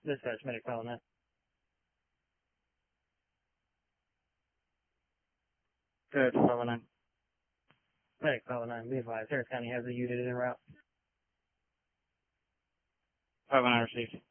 Dispatch, medic 509. Good, 509. Medic 509, be advised, Harris County has a unit en route. 509 received.